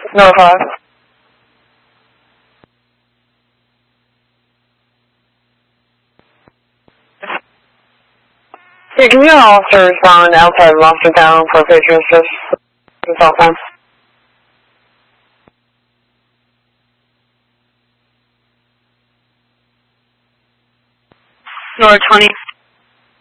No 5. Yeah, can you have an officer respond outside of Monster Town for patron assist? That's all time. North 20.